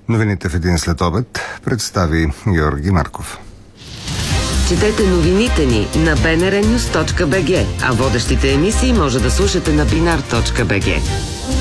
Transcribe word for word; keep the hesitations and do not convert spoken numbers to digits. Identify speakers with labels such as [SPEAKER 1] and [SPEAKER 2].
[SPEAKER 1] Новините в един след обед представи Георги Марков.
[SPEAKER 2] Четете новините ни на би ен ар нюз точка би джи, а водещите емисии може да слушате на бинар точка би джи.